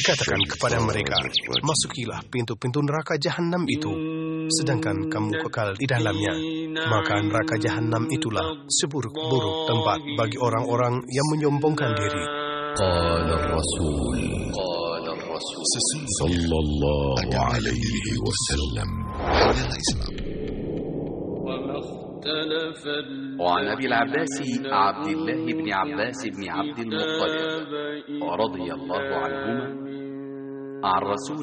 Dikatakan kepada mereka, masukilah pintu-pintu neraka jahanam itu, sedangkan kamu kekal di dalamnya. Maka neraka jahanam itulah seburuk-buruk tempat bagi orang-orang yang menyombongkan diri. Qala Rasul sallallahu alaihi wasallam. وعن أبي العباس عبد الله بن عباس بن عبد المطلب رضي الله عنهما عن رسول